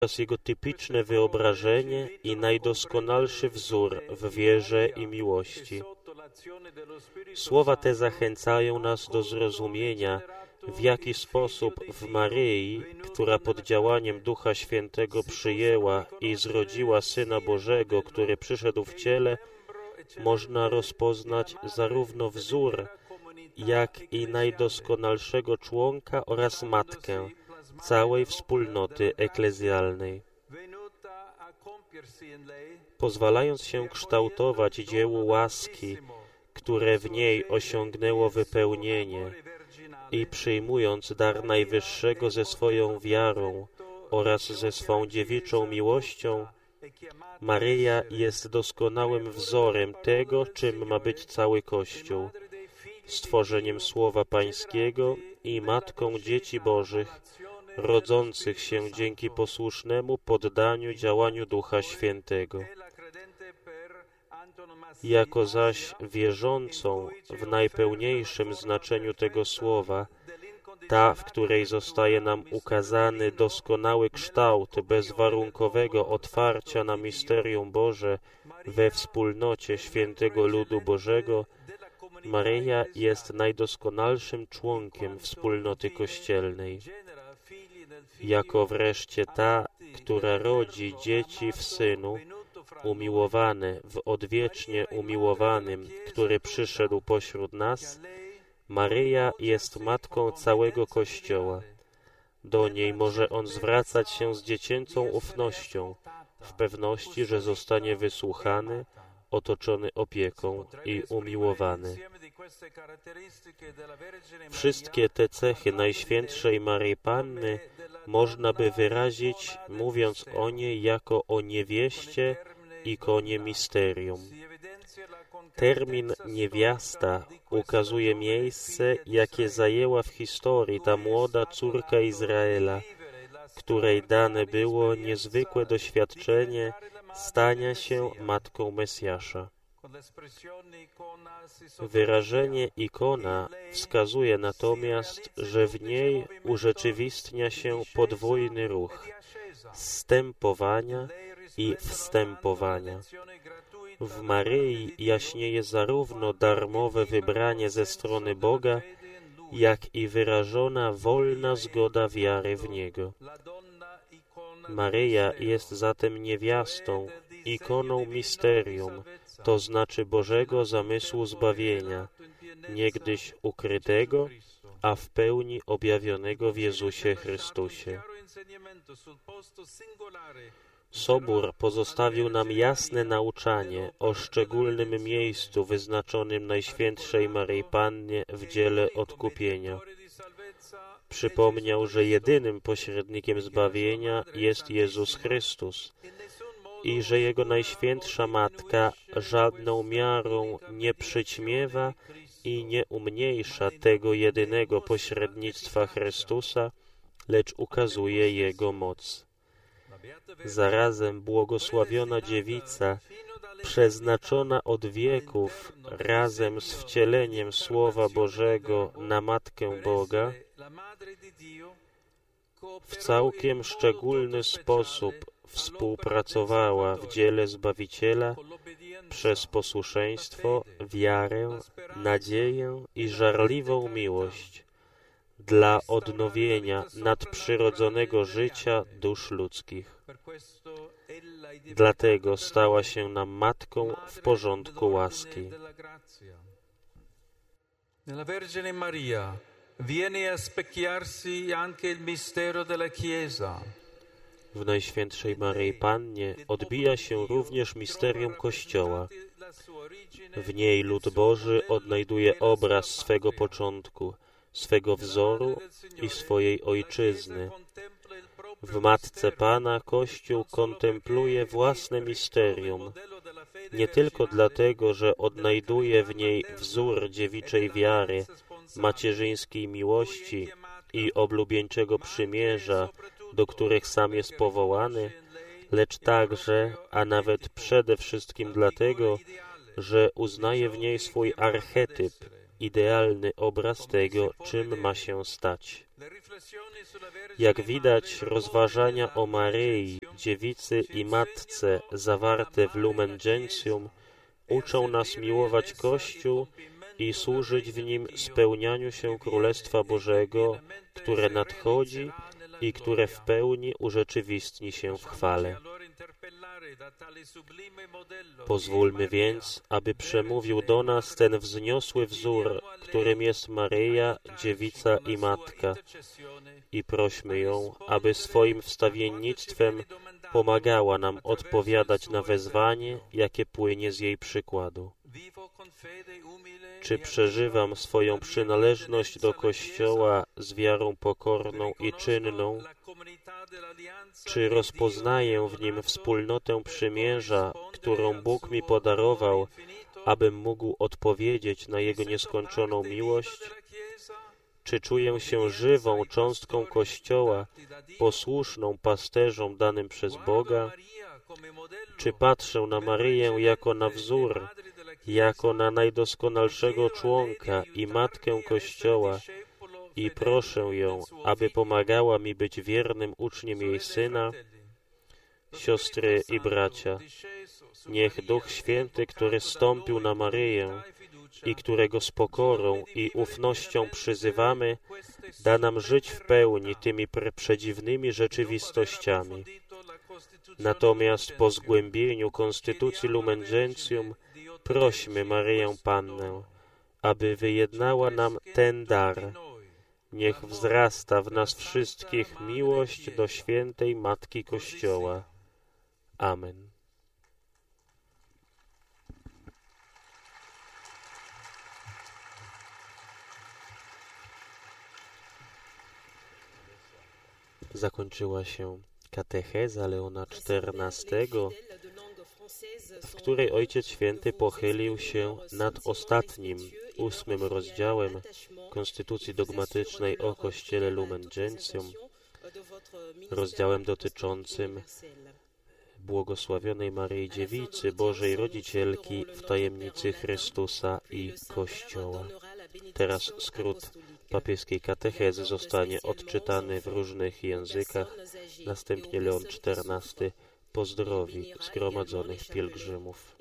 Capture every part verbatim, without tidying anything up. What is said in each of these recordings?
oraz jego typiczne wyobrażenie i najdoskonalszy wzór w wierze i miłości. Słowa te zachęcają nas do zrozumienia, w jaki sposób w Maryi, która pod działaniem Ducha Świętego przyjęła i zrodziła Syna Bożego, który przyszedł w ciele, można rozpoznać zarówno wzór, jak i najdoskonalszego członka oraz matkę całej wspólnoty eklezjalnej. Pozwalając się kształtować dziełu łaski, które w niej osiągnęło wypełnienie, i przyjmując dar Najwyższego ze swoją wiarą oraz ze swą dziewiczą miłością, Maryja jest doskonałym wzorem tego, czym ma być cały Kościół, stworzeniem Słowa Pańskiego i matką dzieci Bożych, rodzących się dzięki posłusznemu poddaniu działaniu Ducha Świętego. Jako zaś wierzącą w najpełniejszym znaczeniu tego słowa, ta, w której zostaje nam ukazany doskonały kształt bezwarunkowego otwarcia na misterium Boże we wspólnocie świętego ludu Bożego, Maryja jest najdoskonalszym członkiem wspólnoty kościelnej. Jako wreszcie ta, która rodzi dzieci w Synu, umiłowane w odwiecznie umiłowanym, który przyszedł pośród nas, Maryja jest matką całego Kościoła. Do niej może on zwracać się z dziecięcą ufnością, w pewności, że zostanie wysłuchany, otoczony opieką i umiłowany. Wszystkie te cechy Najświętszej Maryi Panny można by wyrazić, mówiąc o niej jako o niewieście, ikonie misterium. Termin niewiasta ukazuje miejsce, jakie zajęła w historii ta młoda córka Izraela, której dane było niezwykłe doświadczenie stania się matką Mesjasza. Wyrażenie ikona wskazuje natomiast, że w niej urzeczywistnia się podwójny ruch zstępowania i wstępowania. W Maryi jaśnieje zarówno darmowe wybranie ze strony Boga, jak i wyrażona wolna zgoda wiary w Niego. Maryja jest zatem niewiastą, ikoną misterium, to znaczy Bożego zamysłu zbawienia, niegdyś ukrytego, a w pełni objawionego w Jezusie Chrystusie. Sobór pozostawił nam jasne nauczanie o szczególnym miejscu wyznaczonym Najświętszej Maryi Pannie w dziele odkupienia. Przypomniał, że jedynym pośrednikiem zbawienia jest Jezus Chrystus i że Jego Najświętsza Matka żadną miarą nie przyćmiewa i nie umniejsza tego jedynego pośrednictwa Chrystusa, lecz ukazuje Jego moc. Zarazem błogosławiona dziewica, przeznaczona od wieków razem z wcieleniem Słowa Bożego na Matkę Boga, w całkiem szczególny sposób współpracowała w dziele Zbawiciela przez posłuszeństwo, wiarę, nadzieję i żarliwą miłość dla odnowienia nadprzyrodzonego życia dusz ludzkich. Dlatego stała się nam matką w porządku łaski. Nella Vergine Maria viene a specchiarsi anche il mistero della Chiesa. W Najświętszej Maryi Pannie odbija się również misterium Kościoła. W niej lud Boży odnajduje obraz swego początku, swego wzoru i swojej ojczyzny. W Matce Pana Kościół kontempluje własne misterium, nie tylko dlatego, że odnajduje w niej wzór dziewiczej wiary, macierzyńskiej miłości i oblubieńczego przymierza, do których sam jest powołany, lecz także, a nawet przede wszystkim dlatego, że uznaje w niej swój archetyp, idealny obraz tego, czym ma się stać. Jak widać, rozważania o Maryi, dziewicy i matce zawarte w Lumen Gentium uczą nas miłować Kościół i służyć w nim spełnianiu się Królestwa Bożego, które nadchodzi i które w pełni urzeczywistni się w chwale. Pozwólmy więc, aby przemówił do nas ten wzniosły wzór, którym jest Maryja, dziewica i matka, i prośmy ją, aby swoim wstawiennictwem pomagała nam odpowiadać na wezwanie, jakie płynie z jej przykładu. Czy przeżywam swoją przynależność do Kościoła z wiarą pokorną i czynną? Czy rozpoznaję w nim wspólnotę przymierza, którą Bóg mi podarował, abym mógł odpowiedzieć na Jego nieskończoną miłość? Czy czuję się żywą cząstką Kościoła, posłuszną pasterzom danym przez Boga? Czy patrzę na Maryję jako na wzór, jako na najdoskonalszego członka i matkę Kościoła i proszę ją, aby pomagała mi być wiernym uczniem jej Syna? Siostry i bracia, niech Duch Święty, który stąpił na Maryję i którego z pokorą i ufnością przyzywamy, da nam żyć w pełni tymi przedziwnymi rzeczywistościami. Natomiast po zgłębieniu konstytucji Lumen Gentium prośmy Maryję Pannę, aby wyjednała nam ten dar. Niech wzrasta w nas wszystkich miłość do świętej Matki Kościoła. Amen. Zakończyła się katecheza Leona czternastego, w której Ojciec Święty pochylił się nad ostatnim, ósmym rozdziałem Konstytucji Dogmatycznej o Kościele Lumen Gentium, rozdziałem dotyczącym błogosławionej Maryi Dziewicy, Bożej Rodzicielki w tajemnicy Chrystusa i Kościoła. Teraz skrót papieskiej katechezy zostanie odczytany w różnych językach. Następnie Leon czternasty pozdrowi zgromadzonych pielgrzymów.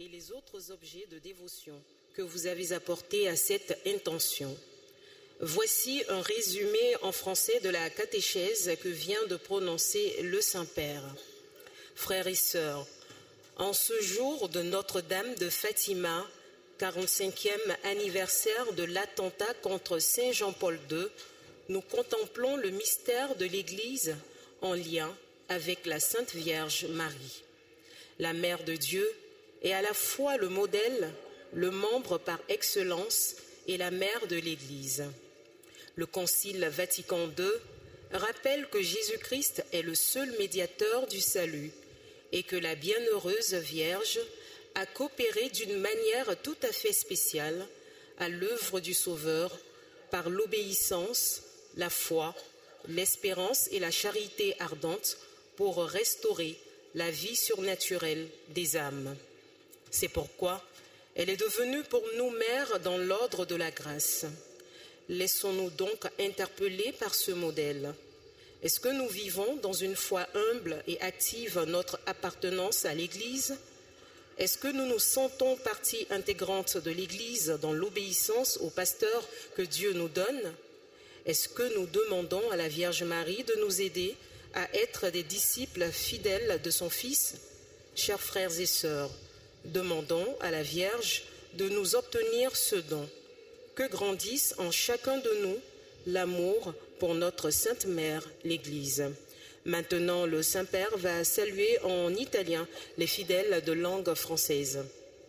Voici un résumé en français de la catéchèse que vient de prononcer le Saint-Père. Frères et sœurs, en ce jour de Notre-Dame de Fatima, quarante-cinquième anniversaire de l'attentat contre Saint Jean-Paul deux, nous contemplons le mystère de l'Église en lien avec la Sainte Vierge Marie. La Mère de Dieu est à la fois le modèle, le membre par excellence et la mère de l'Église. Le Concile Vatican deux rappelle que Jésus-Christ est le seul médiateur du salut et que la bienheureuse Vierge a coopéré d'une manière tout à fait spéciale à l'œuvre du Sauveur par l'obéissance, la foi, l'espérance et la charité ardente pour restaurer la vie surnaturelle des âmes. C'est pourquoi elle est devenue pour nous mère dans l'ordre de la grâce. Laissons-nous donc interpeller par ce modèle. Est-ce que nous vivons dans une foi humble et active notre appartenance à l'Église? Est-ce que nous nous sentons partie intégrante de l'Église dans l'obéissance au pasteur que Dieu nous donne? Est-ce que nous demandons à la Vierge Marie de nous aider à être des disciples fidèles de son Fils? Chers frères et sœurs, demandons à la Vierge de nous obtenir ce don. Que grandisse en chacun de nous l'amour pour notre Sainte Mère, l'Église. Maintenant, le Saint-Père va saluer en italien les fidèles de langue française.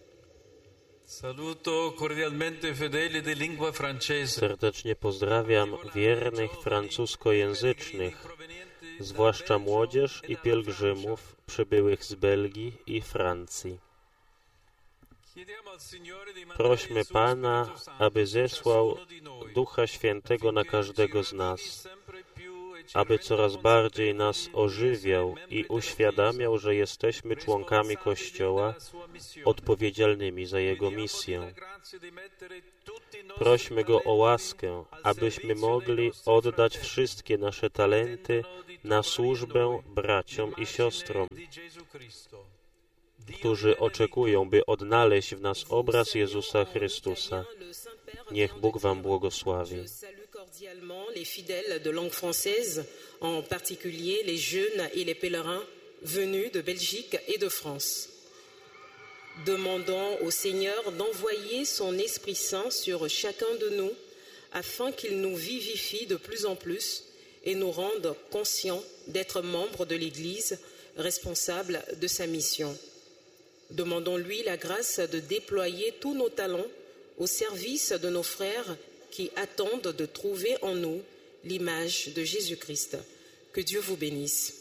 Saluto cordialmente fedeli di lingua francese. Serdecznie pozdrawiam wiernych francuskojęzycznych, zwłaszcza młodzież i pielgrzymów przybyłych z Belgii i Francji. Prośmy Pana, aby zesłał Ducha Świętego na każdego z nas, aby coraz bardziej nas ożywiał i uświadamiał, że jesteśmy członkami Kościoła odpowiedzialnymi za Jego misję. Prośmy Go o łaskę, abyśmy mogli oddać wszystkie nasze talenty na służbę braciom i siostrom, którzy oczekują, by odnaleźć w nas obraz Jezusa Chrystusa. Niech Bóg wam błogosławi. Les fidèles de langue française, en particulier les jeunes et les pèlerins venus de Belgique et de France. Demandons au Seigneur d'envoyer son Esprit Saint sur chacun de nous afin qu'il nous vivifie de plus en plus et nous rende conscients d'être membres de l'Église, responsables de sa mission. Demandons-lui la grâce de déployer tous nos talents au service de nos frères qui attendent de trouver en nous l'image de Jésus-Christ. Que Dieu vous bénisse.